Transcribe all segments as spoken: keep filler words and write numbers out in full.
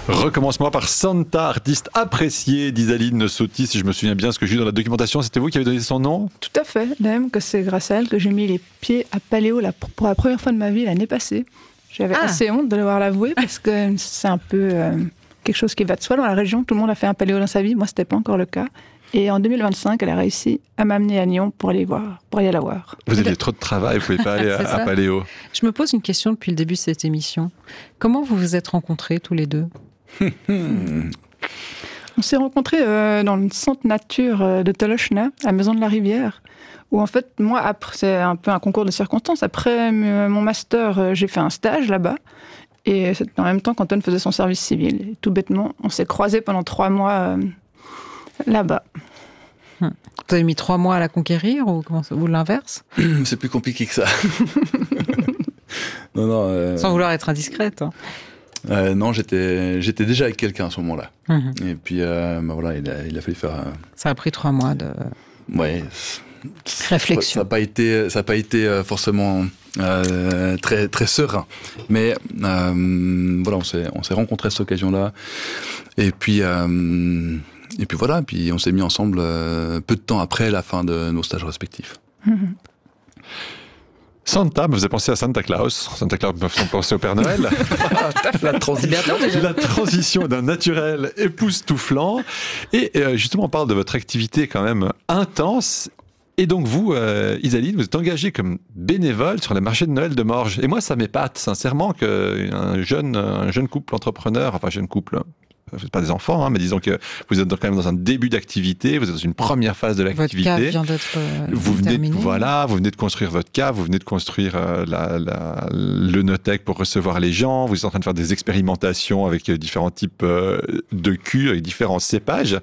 Recommencement par Santa, artiste apprécié d'Isaline Sotti, si je me souviens bien, ce que j'ai vu dans la documentation, c'était vous qui avez donné son nom ? Tout à fait, même que c'est grâce à elle que j'ai mis les pieds à Paléo la, pour la première fois de ma vie l'année passée. J'avais ah. assez honte de devoir l'avouer parce que c'est un peu euh, quelque chose qui va de soi dans la région. Tout le monde a fait un paléo dans sa vie, moi c'était pas encore le cas. Et en deux mille vingt-cinq, elle a réussi à m'amener à Nyon pour aller voir, pour aller la voir. Vous aviez trop de travail, vous ne pouvez pas aller à, à Paléo. Je me pose une question depuis le début de cette émission. Comment vous vous êtes rencontrés tous les deux ? On s'est rencontrés euh, dans le centre nature de Tolochna, à Maison de la Rivière, où en fait, moi, après, c'est un peu un concours de circonstances. Après mon master, j'ai fait un stage là-bas. Et c'était en même temps qu'Antoine faisait son service civil. Et tout bêtement, on s'est croisés pendant trois mois euh, là-bas. Hum. Vous avez mis trois mois à la conquérir ou, comment ça, ou l'inverse ? C'est plus compliqué que ça. non, non, euh... Sans vouloir être indiscrète. Hein. Euh, non, j'étais, j'étais déjà avec quelqu'un à ce moment-là. Mmh. Et puis, euh, bah voilà, il a, il a fallu faire... Euh... Ça a pris trois mois de... Ouais. Réflexion. Ça n'a pas été, ça n'a pas été forcément euh, très, très serein. Mais euh, voilà, on s'est, on s'est rencontrés à cette occasion-là. Et puis, euh, et puis voilà, puis on s'est mis ensemble euh, peu de temps après la fin de nos stages respectifs. Mmh. Santa me faisait penser à Santa Claus. Santa Claus me faisait penser au Père Noël. la, transition. la transition d'un naturel époustouflant. Et euh, justement, on parle de votre activité quand même intense. Et donc vous, euh, Isaline, vous êtes engagée comme bénévole sur les marchés de Noël de Morges. Et moi, ça m'épate sincèrement qu'un jeune, un jeune couple entrepreneur, enfin jeune couple, c'est pas des enfants, hein, mais disons que vous êtes quand même dans un début d'activité, vous êtes dans une première phase de l'activité. Votre cave vient d'être euh, vous venez, terminée. Voilà, vous venez de construire votre cave, vous venez de construire euh, la, la, le Notec pour recevoir les gens, vous êtes en train de faire des expérimentations avec euh, différents types euh, de culs, avec différents cépages.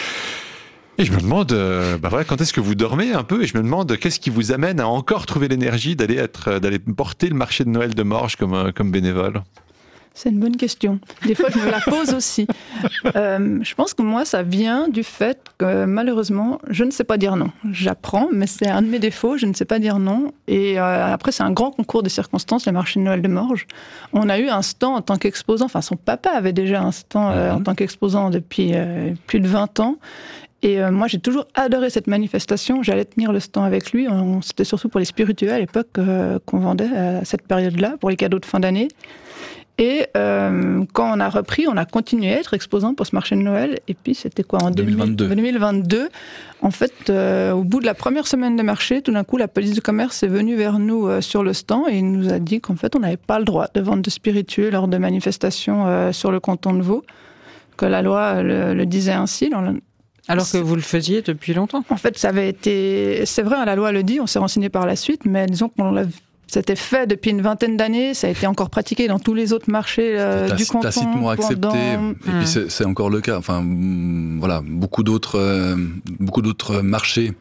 Et je me demande, euh, bah voilà, quand est-ce que vous dormez un peu ? Et je me demande, qu'est-ce qui vous amène à encore trouver l'énergie d'aller être, d'aller porter le marché de Noël de Morges comme, comme bénévole ? C'est une bonne question. Des fois, je me la pose aussi. Euh, je pense que moi, ça vient du fait que, malheureusement, je ne sais pas dire non. J'apprends, mais c'est un de mes défauts, je ne sais pas dire non. Et euh, après, c'est un grand concours de circonstances, le marché de Noël de Morges. On a eu un stand en tant qu'exposant, enfin, son papa avait déjà un stand euh, mm-hmm. en tant qu'exposant depuis euh, plus de vingt ans. Et euh, moi, j'ai toujours adoré cette manifestation. J'allais tenir le stand avec lui. On, c'était surtout pour les spirituels à l'époque euh, qu'on vendait à cette période-là, pour les cadeaux de fin d'année. Et euh, quand on a repris, on a continué à être exposant pour ce marché de Noël. Et puis, c'était quoi en deux mille vingt-deux. deux mille vingt-deux. En fait, euh, au bout de la première semaine de marché, tout d'un coup, la police du commerce est venue vers nous euh, sur le stand et nous a dit qu'en fait, on n'avait pas le droit de vendre de spiritueux lors de manifestations euh, sur le canton de Vaud, que la loi le, le disait ainsi. Dans le... Alors que vous le faisiez depuis longtemps. En fait, ça avait été... C'est vrai, la loi le dit, on s'est renseigné par la suite, mais disons qu'on l'a... C'était fait depuis une vingtaine d'années, ça a été encore pratiqué dans tous les autres marchés euh, Tac- du canton. Tacitement accepté, pendant... et mmh. puis c'est, c'est encore le cas. Enfin, voilà, beaucoup d'autres, euh, beaucoup d'autres marchés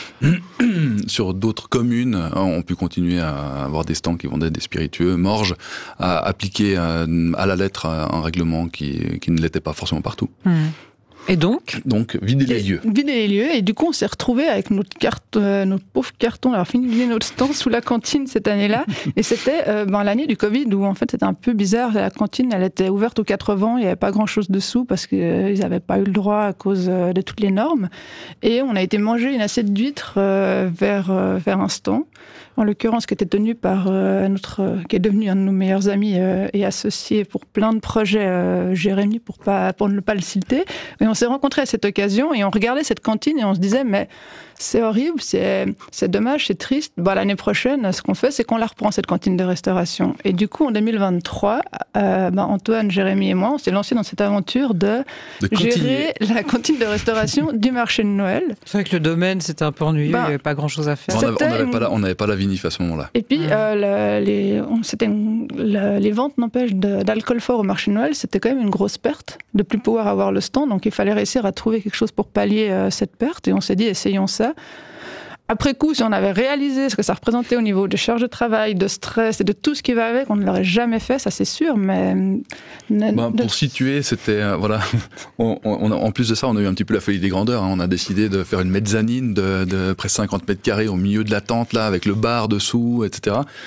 sur d'autres communes ont pu continuer à avoir des stands qui vendaient des spiritueux. Morges a appliqué euh, à la lettre un règlement qui, qui ne l'était pas forcément partout. Mmh. Et donc Donc, vider les lieux. Vider les lieux, et du coup, on s'est retrouvés avec notre, carte, euh, notre pauvre carton, alors fini de vider notre stand sous la cantine cette année-là, et c'était euh, ben, l'année du Covid, où en fait, c'était un peu bizarre, la cantine, elle était ouverte aux quatre vents, il n'y avait pas grand-chose dessous, parce qu'ils euh, n'avaient pas eu le droit à cause euh, de toutes les normes, et on a été manger une assiette d'huîtres euh, vers, euh, vers un stand, en l'occurrence, qui était tenu par euh, notre, euh, qui est devenu un de nos meilleurs amis euh, et associé pour plein de projets, euh, Jérémy, pour, pas, pour ne pas le citer. Et on s'est rencontrés à cette occasion et on regardait cette cantine et on se disait, mais c'est horrible, c'est, c'est dommage, c'est triste. Bon, l'année prochaine, ce qu'on fait, c'est qu'on la reprend, cette cantine de restauration. Et du coup, en deux mille vingt-trois, euh, ben, Antoine, Jérémy et moi, on s'est lancés dans cette aventure de, de gérer la cantine de restauration du marché de Noël. C'est vrai que le domaine, c'était un peu ennuyeux, ben, il n'y avait pas grand-chose à faire. On n'avait une... pas, la, pas la vinif à ce moment-là. Et puis, mmh. euh, la, les, on, c'était une, la, les ventes, n'empêche, de, d'alcool fort au marché de Noël, c'était quand même une grosse perte de ne plus pouvoir avoir le stand. Donc, il fallait réussir à trouver quelque chose pour pallier euh, cette perte. Et on s'est dit, essayons ça. Après coup, si on avait réalisé ce que ça représentait au niveau de charge de travail, de stress et de tout ce qui va avec, on ne l'aurait jamais fait, ça c'est sûr, mais... Ben, pour situer, c'était... Euh, voilà. on, on, en plus de ça, on a eu un petit peu la folie des grandeurs. Hein. On a décidé de faire une mezzanine de, de près de cinquante mètres carrés au milieu de la tente, là, avec le bar dessous, et cetera.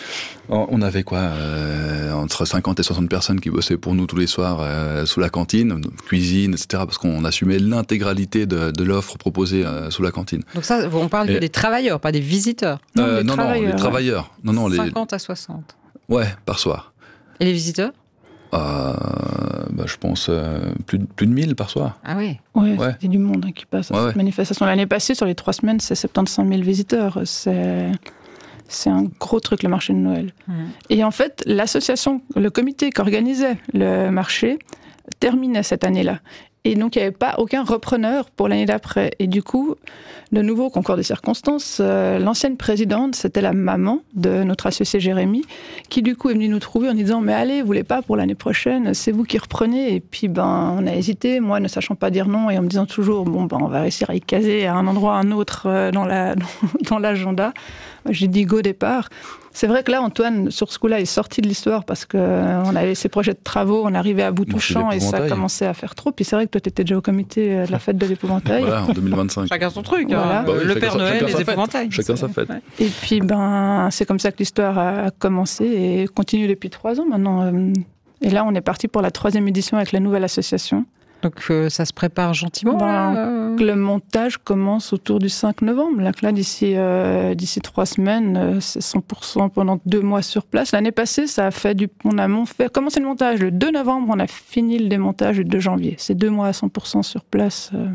On avait quoi euh, entre cinquante et soixante personnes qui bossaient pour nous tous les soirs euh, sous la cantine, cuisine, et cetera. Parce qu'on assumait l'intégralité de, de l'offre proposée euh, sous la cantine. Donc ça, on parle et... des travailleurs, pas des visiteurs. Non, euh, les non, travailleurs, non, les travailleurs. Non, non, les... cinquante à soixante. Ouais, par soir. Et les visiteurs euh, bah, je pense euh, plus, de, plus de mille par soir. Ah oui. Ouais, ouais. Il y a du monde hein, qui passe à ouais, cette ouais. manifestation. L'année passée, sur les trois semaines, c'est soixante-quinze mille visiteurs. C'est... C'est un gros truc, le marché de Noël. Mmh. Et en fait, l'association, le comité qui organisait le marché terminait cette année-là. Et donc, il n'y avait pas aucun repreneur pour l'année d'après. Et du coup, de nouveau, concours de circonstances, euh, l'ancienne présidente, c'était la maman de notre associé Jérémy, qui du coup est venue nous trouver en disant « Mais allez, vous voulez pas pour l'année prochaine, c'est vous qui reprenez ». Et puis, ben, on a hésité, moi ne sachant pas dire non, et en me disant toujours « Bon, ben, on va réussir à y caser à un endroit ou à un autre euh, dans, la, dans, dans l'agenda ». J'ai dit go départ. C'est vrai que là, Antoine, sur ce coup-là, est sorti de l'histoire parce qu'on avait ses projets de travaux, on arrivait à bout touchant et ça commençait à faire trop. Puis c'est vrai que toi, tu étais déjà au comité de la fête de l'épouvantail. Voilà, en deux mille vingt-cinq. Chacun son truc. Voilà. Hein. Bah oui, le Père sa, Noël, les épouvantails. Chacun sa fête. Ouais. Et puis, ben, c'est comme ça que l'histoire a commencé et continue depuis trois ans maintenant. Et là, on est parti pour la troisième édition avec la nouvelle association. Donc euh, ça se prépare gentiment. Ben, euh... Le montage commence autour du cinq novembre. Là, là d'ici, euh, d'ici trois semaines, euh, c'est cent pour cent pendant deux mois sur place. L'année passée, ça a fait du, on a fait, commencé le montage le deux novembre, on a fini le démontage le deux janvier. C'est deux mois à cent pour cent sur place, euh,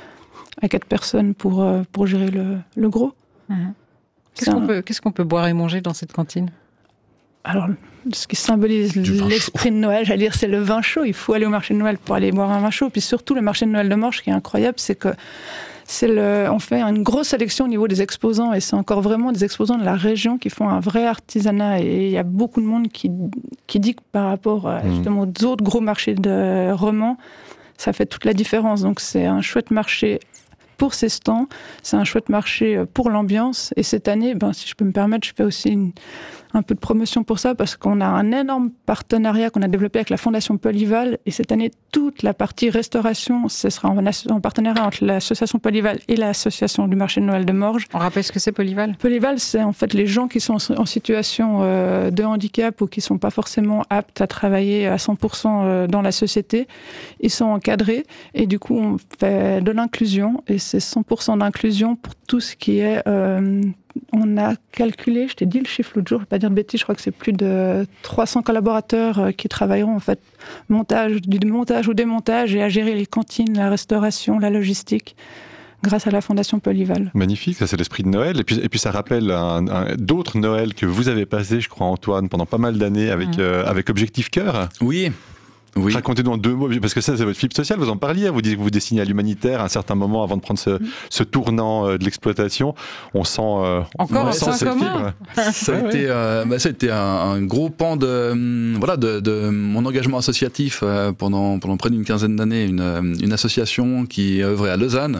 à quatre personnes pour, euh, pour gérer le, le gros. Mmh. Qu'est-ce qu'on, un... peut, qu'est-ce qu'on peut boire et manger dans cette cantine ? Alors, ce qui symbolise l'esprit de Noël, j'allais dire, c'est le vin chaud. Il faut aller au marché de Noël pour aller boire un vin chaud. Puis surtout, le marché de Noël de Morges, ce qui est incroyable, c'est que c'est le, on fait une grosse sélection au niveau des exposants. Et c'est encore vraiment des exposants de la région qui font un vrai artisanat. Et il y a beaucoup de monde qui, qui dit que par rapport à, justement, aux autres gros marchés de romans, ça fait toute la différence. Donc, c'est un chouette marché pour ces stands. C'est un chouette marché pour l'ambiance. Et cette année, ben, si je peux me permettre, je fais aussi une... un peu de promotion pour ça, parce qu'on a un énorme partenariat qu'on a développé avec la Fondation Polyval, et cette année, toute la partie restauration, ce sera en, en partenariat entre l'association Polyval et l'association du marché de Noël de Morges. On rappelle ce que c'est Polyval ? Polyval, c'est en fait les gens qui sont en situation euh, de handicap ou qui ne sont pas forcément aptes à travailler à cent pour cent dans la société. Ils sont encadrés, et du coup, on fait de l'inclusion, et c'est cent pour cent d'inclusion pour tout ce qui est... Euh, on a calculé, je t'ai dit le chiffre l'autre jour, je ne vais pas dire de bêtises, je crois que c'est plus de trois cents collaborateurs qui travailleront en fait montage, du montage au démontage et à gérer les cantines, la restauration, la logistique, grâce à la Fondation Polyval. Magnifique, ça c'est l'esprit de Noël. Et puis, et puis ça rappelle un, un, d'autres Noëls que vous avez passés, je crois Antoine, pendant pas mal d'années avec, mmh. euh, avec Objectif Cœur. Oui. Oui. Racontez-nous en deux mots, parce que ça, c'est votre fibre sociale, vous en parliez, vous dites que vous dessinez à l'humanitaire à un certain moment avant de prendre ce, ce tournant de l'exploitation. On sent, euh, Encore on un sent cette fibre. Ça a été, euh, bah, ça a été un, un gros pan de, euh, voilà, de, de mon engagement associatif euh, pendant, pendant près d'une quinzaine d'années, une, une association qui œuvrait à Lausanne.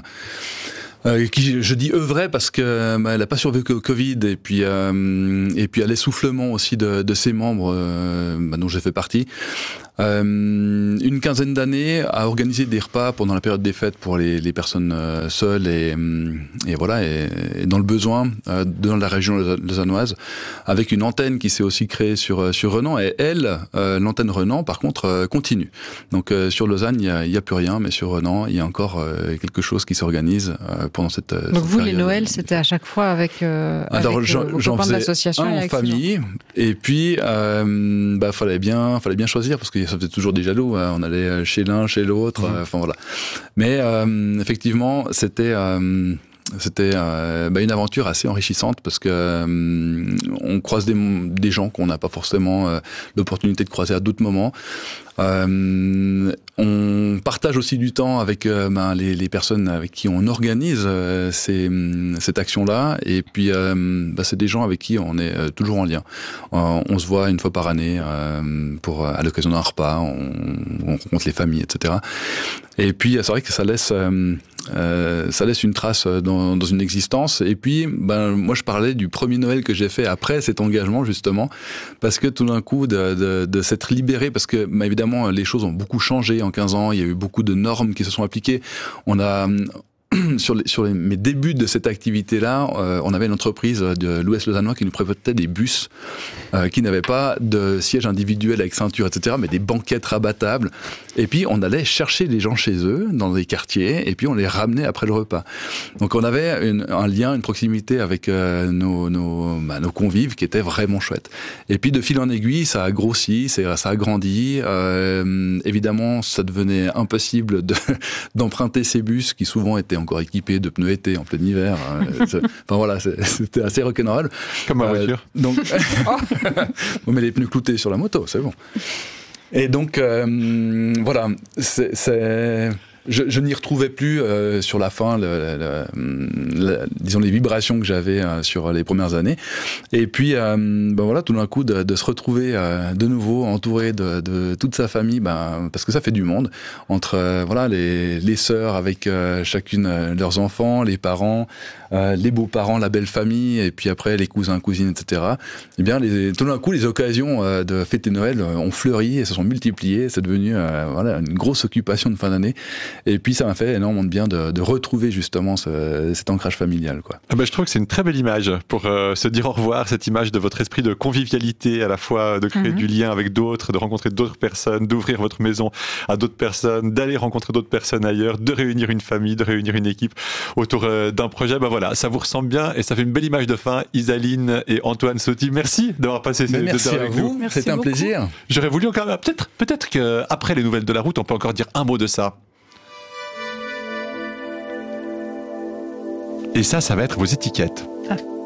Euh, qui, je dis œuvrait parce que bah, elle n'a pas survécu au Covid et puis euh, et puis à l'essoufflement aussi de, de ses membres euh, bah, dont j'ai fait partie. Euh, une quinzaine d'années à organiser des repas pendant la période des fêtes pour les, les personnes euh, seules et, et voilà et, et dans le besoin euh, dans la région lausannoise, avec une antenne qui s'est aussi créée sur sur Renan, et elle euh, l'antenne Renan par contre euh, continue. Donc euh, sur Lausanne il y a, il y a plus rien, mais sur Renan il y a encore euh, quelque chose qui s'organise euh, pendant cette. Donc cette vous période. Les Noëls c'était à chaque fois avec. Euh, Alors avec, j'en, euh, j'en faisais l'association un en famille et puis euh, bah fallait bien fallait bien choisir parce que ça faisait toujours des jaloux, hein. On allait chez l'un, chez l'autre, mmh. euh, enfin voilà. Mais euh, effectivement, c'était euh, c'était euh, bah, une aventure assez enrichissante parce que euh, on croise des, des gens qu'on n'a pas forcément euh, l'opportunité de croiser à d'autres moments. Euh, on partage aussi du temps avec euh, ben, les, les personnes avec qui on organise euh, ces, cette action-là, et puis euh, ben, c'est des gens avec qui on est euh, toujours en lien. Euh, on se voit une fois par année euh, pour à l'occasion d'un repas, on, on rencontre les familles, et cetera. Et puis c'est vrai que ça laisse euh, euh, ça laisse une trace dans, dans une existence. Et puis ben moi je parlais du premier Noël que j'ai fait après cet engagement justement, parce que tout d'un coup de, de, de s'être libéré, parce que ben, évidemment les choses ont beaucoup changé en quinze ans, il y a eu beaucoup de normes qui se sont appliquées. On a sur, les, sur les, mes débuts de cette activité-là, euh, on avait une entreprise de l'Ouest lausannois qui nous prévotait des bus euh, qui n'avaient pas de siège individuel avec ceinture, et cetera, mais des banquettes rabattables. Et puis, on allait chercher les gens chez eux, dans des quartiers, et puis on les ramenait après le repas. Donc, on avait une, un lien, une proximité avec euh, nos, nos, bah, nos convives qui était vraiment chouette. Et puis, de fil en aiguille, ça a grossi, ça a grandi. Euh, évidemment, ça devenait impossible de, d'emprunter ces bus qui souvent étaient encore équipés de pneus été en plein hiver. Enfin voilà, c'était assez rock'n'roll. Comme ma voiture. Euh, donc, on met les pneus cloutés sur la moto, c'est bon. Et donc, euh, voilà, c'est... c'est... Je, je n'y retrouvais plus euh, sur la fin, le, le, le, disons les vibrations que j'avais euh, sur les premières années. Et puis, euh, ben voilà, tout d'un coup, de, de se retrouver euh, de nouveau entouré de, de toute sa famille, ben, parce que ça fait du monde, entre euh, voilà les, les sœurs avec euh, chacune euh, leurs enfants, les parents, euh, les beaux-parents, la belle famille, et puis après les cousins, cousines, et cetera. Et bien, les, tout d'un coup, les occasions euh, de fêter Noël euh, ont fleuri et se sont multipliées. C'est devenu euh, voilà une grosse occupation de fin d'année. Et puis ça m'a fait énormément de bien de, de retrouver justement ce, cet ancrage familial, quoi. Ah ben, je trouve que c'est une très belle image pour euh, se dire au revoir, cette image de votre esprit de convivialité, à la fois de créer mmh. du lien avec d'autres, de rencontrer d'autres personnes, d'ouvrir votre maison à d'autres personnes, d'aller rencontrer d'autres personnes ailleurs, de réunir une famille, de réunir une équipe autour euh, d'un projet. Ben voilà, ça vous ressemble bien et ça fait une belle image de fin. Isaline et Antoine Sauty, merci d'avoir passé ces deux heures avec nous. C'était un plaisir. J'aurais voulu encore, peut-être, peut-être qu'après les nouvelles de la route, on peut encore dire un mot de ça. Et ça, ça va être vos étiquettes. Ah.